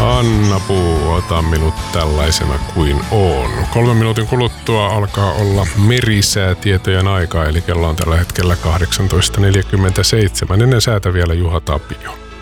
Anna Puu, ota minut tällaisena kuin oon. 3 minuutin kuluttua alkaa olla merisäätietojen aika, eli kello on tällä hetkellä 18.47. Ennen säätä vielä Juha Tapio.